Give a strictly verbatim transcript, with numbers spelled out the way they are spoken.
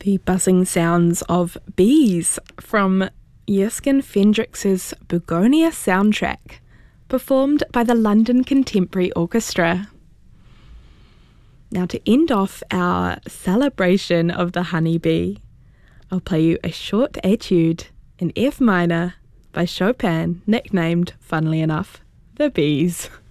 The buzzing sounds of bees from Jurgen Fendrix's Begonia soundtrack, performed by the London Contemporary Orchestra. Now, to end off our celebration of the honeybee, I'll play you a short etude in F minor by Chopin, nicknamed, funnily enough, The Bees.